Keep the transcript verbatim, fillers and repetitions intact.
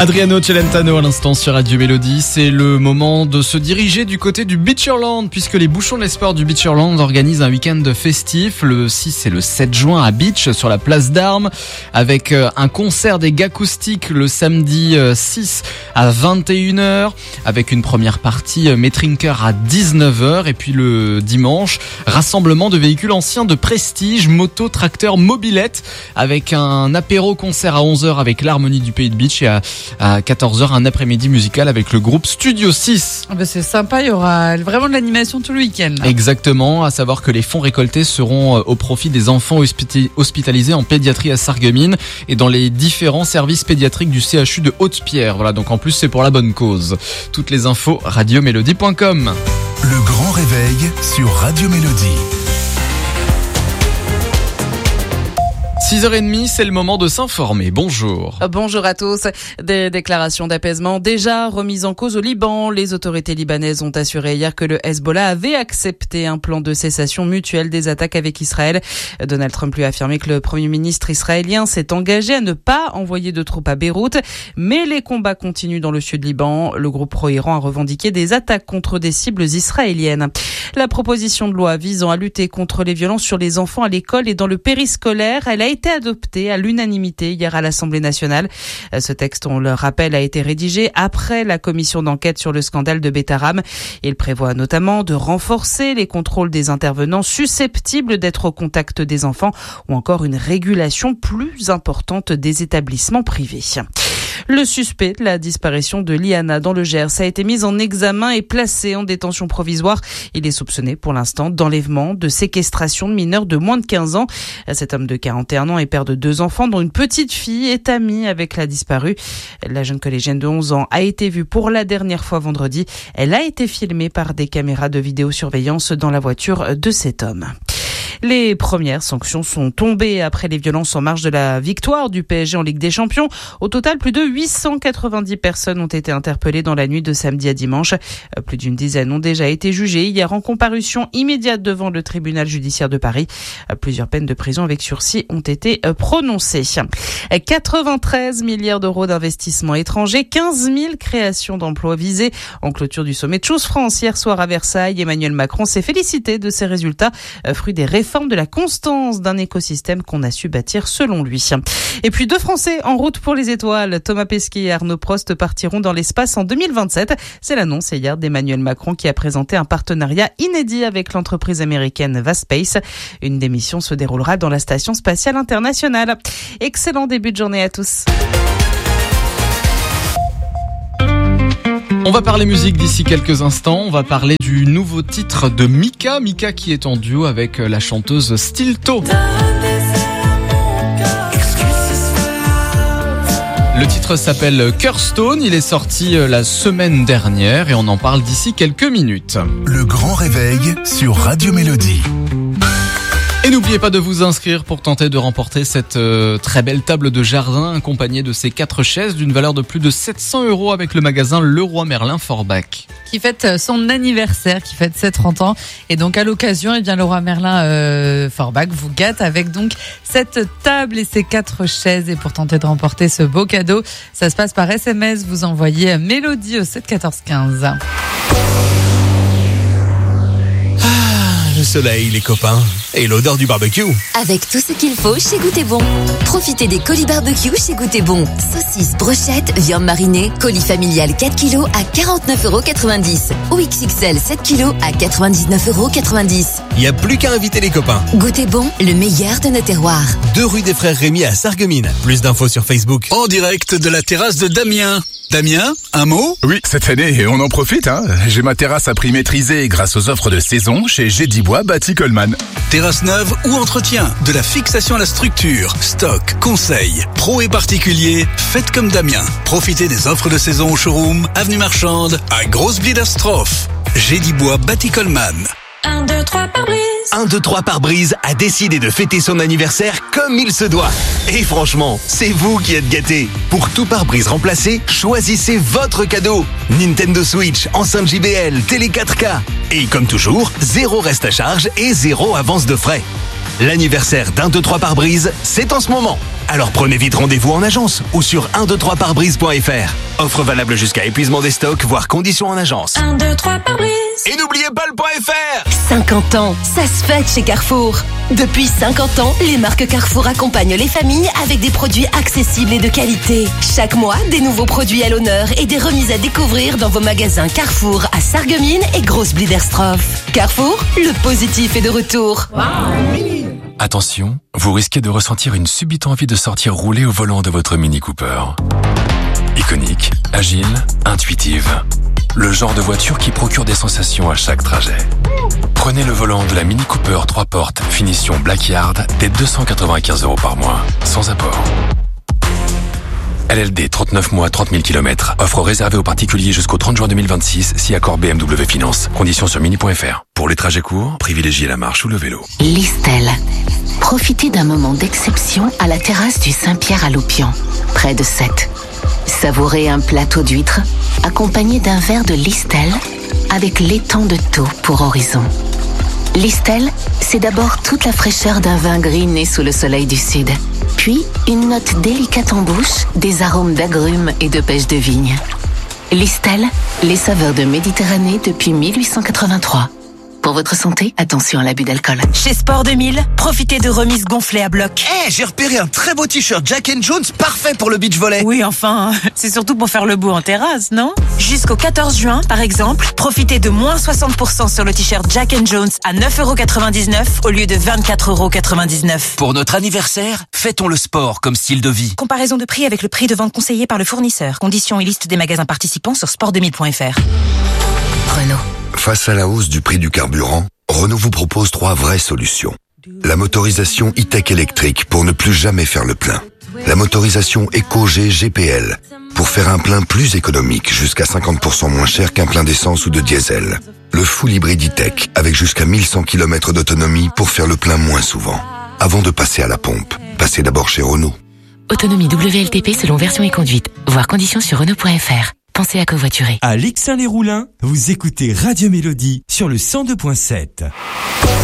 Adriano Celentano à l'instant sur Radio Mélodie. C'est le moment de se diriger du côté du Beacherland, puisque les Bouchons de l'Espoir du Beacherland organisent un week-end festif le six et le sept juin à Beach sur la place d'Armes, avec un concert des Gacoustiques le samedi six à vingt et une heures, avec une première partie Metrinker à dix-neuf heures, et puis le dimanche, rassemblement de véhicules anciens de prestige, moto, tracteur, mobilette, avec un apéro concert à onze heures avec l'Harmonie du Pays de Beach, et à à quatorze heures un après-midi musical avec le groupe Studio six. Ben c'est sympa, il y aura vraiment de l'animation tout le week-end. Là. Exactement, à savoir que les fonds récoltés seront au profit des enfants hospitalisés en pédiatrie à Sarreguemines et dans les différents services pédiatriques du C H U de Haute-Pierre. Voilà, donc en plus c'est pour la bonne cause. Toutes les infos radio mélodie point com. Le grand réveil sur Radio Mélodie. six heures trente, c'est le moment de s'informer. Bonjour. Bonjour à tous. Des déclarations d'apaisement déjà remises en cause au Liban. Les autorités libanaises ont assuré hier que le Hezbollah avait accepté un plan de cessation mutuelle des attaques avec Israël. Donald Trump lui a affirmé que le premier ministre israélien s'est engagé à ne pas envoyer de troupes à Beyrouth. Mais les combats continuent dans le sud Liban. Le groupe pro-Iran a revendiqué des attaques contre des cibles israéliennes. La proposition de loi visant à lutter contre les violences sur les enfants à l'école et dans le périscolaire, elle a été adopté à l'unanimité hier à l'Assemblée nationale. Ce texte, on le rappelle, a été rédigé après la commission d'enquête sur le scandale de Betaram. Il prévoit notamment de renforcer les contrôles des intervenants susceptibles d'être au contact des enfants ou encore une régulation plus importante des établissements privés. Le suspect de la disparition de Liana dans le Gers a été mis en examen et placé en détention provisoire. Il est soupçonné pour l'instant d'enlèvement, de séquestration de mineurs de moins de quinze ans. Cet homme de quarante et un ans est père de deux enfants, dont une petite fille est amie avec la disparue. La jeune collégienne de onze ans a été vue pour la dernière fois vendredi. Elle a été filmée par des caméras de vidéosurveillance dans la voiture de cet homme. Les premières sanctions sont tombées après les violences en marge de la victoire du P S G en Ligue des Champions. Au total, plus de huit cent quatre-vingt-dix personnes ont été interpellées dans la nuit de samedi à dimanche. Plus d'une dizaine ont déjà été jugées hier en comparution immédiate devant le tribunal judiciaire de Paris. Plusieurs peines de prison avec sursis ont été prononcées. quatre-vingt-treize milliards d'euros d'investissements étrangers, quinze mille créations d'emplois visées. En clôture du sommet de Choose France hier soir à Versailles, Emmanuel Macron s'est félicité de ces résultats, fruit des réformes forme de la constance d'un écosystème qu'on a su bâtir selon lui. Et puis deux Français en route pour les étoiles. Thomas Pesquet et Arnaud Prost partiront dans l'espace en deux mille vingt-sept. C'est l'annonce hier d'Emmanuel Macron qui a présenté un partenariat inédit avec l'entreprise américaine Vaspace. Une des missions se déroulera dans la Station spatiale internationale. Excellent début de journée à tous. On va parler musique d'ici quelques instants. On va parler du nouveau titre de Mika. Mika qui est en duo avec la chanteuse Stilto. Le titre s'appelle Curstone. Il est sorti la semaine dernière et on en parle d'ici quelques minutes. Le grand réveil sur Radio Mélodie. Et n'oubliez pas de vous inscrire pour tenter de remporter cette euh, très belle table de jardin accompagnée de ces quatre chaises d'une valeur de plus de sept cents euros avec le magasin Leroy Merlin Forbach. Qui fête son anniversaire, qui fête ses trente ans. Et donc à l'occasion, eh bien Leroy Merlin euh, Forbach vous gâte avec donc cette table et ces quatre chaises. Et pour tenter de remporter ce beau cadeau, ça se passe par S M S. Vous envoyez Mélodie au sept quatorze quinze. Le soleil, les copains, et l'odeur du barbecue. Avec tout ce qu'il faut chez Goûter Bon. Profitez des colis barbecue chez Goûter Bon. Saucisses, brochettes, viande marinée, colis familial quatre kilos à quarante-neuf euros quatre-vingt-dix. Ou X X L sept kilos à quatre-vingt-dix-neuf euros quatre-vingt-dix. Il n'y a plus qu'à inviter les copains. Goûter Bon, le meilleur de nos terroirs. deux rue des Frères Rémy à Sarreguemines. Plus d'infos sur Facebook. En direct de la terrasse de Damien. Damien, un mot ? Oui, cette année, on en profite, hein. J'ai ma terrasse à prix maîtrisé grâce aux offres de saison chez Gédibois Bâti Coleman. Terrasse neuve ou entretien, de la fixation à la structure, stock, conseil, pro et particulier, faites comme Damien. Profitez des offres de saison au showroom, avenue Marchande, à Grosse-Bliederstroff. Gédibois Bâti Coleman. un, deux, trois par brise. un, deux, trois pare-brise a décidé de fêter son anniversaire comme il se doit. Et franchement, c'est vous qui êtes gâtés. Pour tout pare-brise remplacé, choisissez votre cadeau. Nintendo Switch, enceinte J B L, télé quatre K. Et comme toujours, zéro reste à charge et zéro avance de frais. L'anniversaire d'un deux trois pare-brise, c'est en ce moment. Alors prenez vite rendez-vous en agence ou sur un deux trois pare-brise point f r. Offre valable jusqu'à épuisement des stocks, voire conditions en agence. un, deux, trois pare-brise. Et n'oubliez pas le .fr. cinquante ans, ça se fête chez Carrefour. Depuis cinquante ans, les marques Carrefour accompagnent les familles avec des produits accessibles et de qualité. Chaque mois, des nouveaux produits à l'honneur et des remises à découvrir dans vos magasins Carrefour à Sarreguemines et Grosse-Bliederstroff. Carrefour, le positif est de retour. Attention, vous risquez de ressentir une subite envie de sortir rouler au volant de votre Mini Cooper. Iconique, agile, intuitive. Le genre de voiture qui procure des sensations à chaque trajet. Prenez le volant de la Mini Cooper trois portes, finition Blackyard, dès deux cent quatre-vingt-quinze euros par mois, sans apport. L L D, trente-neuf mois, trente mille kilomètres. Offre réservée aux particuliers jusqu'au trente juin deux mille vingt-six, si accord B M W Finance. Conditions sur mini point f r. Pour les trajets courts, privilégiez la marche ou le vélo. Listel. Profitez d'un moment d'exception à la terrasse du Saint-Pierre à Loupian, près de Sète. Savourez un plateau d'huîtres accompagné d'un verre de Listel avec l'étang de Thau pour horizon. Listel, c'est d'abord toute la fraîcheur d'un vin gris né sous le soleil du sud. Puis, une note délicate en bouche, des arômes d'agrumes et de pêche de vigne. Listel, les saveurs de Méditerranée depuis mille huit cent quatre-vingt-trois. Pour votre santé, attention à l'abus d'alcool. Chez Sport deux mille, profitez de remises gonflées à bloc. Eh, hey, j'ai repéré un très beau t-shirt Jack and Jones, parfait pour le beach volley. Oui, enfin, c'est surtout pour faire le beau en terrasse, non? Jusqu'au quatorze juin, par exemple, profitez de moins soixante pour cent sur le t-shirt Jack and Jones à neuf euros quatre-vingt-dix-neuf au lieu de vingt-quatre euros quatre-vingt-dix-neuf. Pour notre anniversaire, fêtons le sport comme style de vie. Comparaison de prix avec le prix de vente conseillé par le fournisseur. Conditions et liste des magasins participants sur sport deux mille point f r. Renault. Face à la hausse du prix du carburant, Renault vous propose trois vraies solutions. La motorisation e-tech électrique pour ne plus jamais faire le plein. La motorisation EcoG G P L pour faire un plein plus économique, jusqu'à cinquante pour cent moins cher qu'un plein d'essence ou de diesel. Le full hybride e-tech avec jusqu'à mille cent kilomètres d'autonomie pour faire le plein moins souvent. Avant de passer à la pompe, passez d'abord chez Renault. Autonomie W L T P selon version et conduite. Voir conditions sur Renault point f r. Pensez à covoiturer. À Lixin-les-Roulins, vous écoutez Radio Mélodie sur le cent deux point sept.